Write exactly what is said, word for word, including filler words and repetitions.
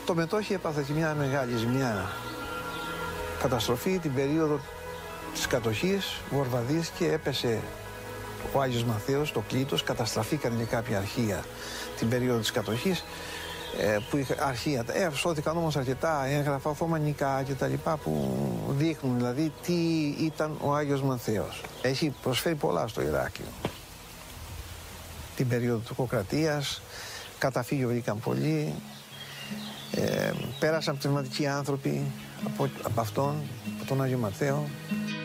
Το Μετόχι έπαθε και μια μεγάλη ζημιά, καταστροφή την περίοδο της κατοχής, βορβαδίστηκε, έπεσε ο Άγιος Μαθαίος, το κλήτος, καταστραφήκαν και κάποια αρχεία την περίοδο της κατοχής, ε, που είχα, αρχεία, ε, σώθηκαν όμως αρκετά έγγραφα οθωμανικά και τα λοιπά που δείχνουν δηλαδή τι ήταν ο Άγιος Μαθαίος. Έχει προσφέρει πολλά στο Ηράκλειο. Την περίοδο του τουρκοκρατίας, καταφύγιο βρήκαν πολλοί, ε, πέρασαν πνευματικοί άνθρωποι από, από αυτόν, από τον Άγιο Μαθαίο.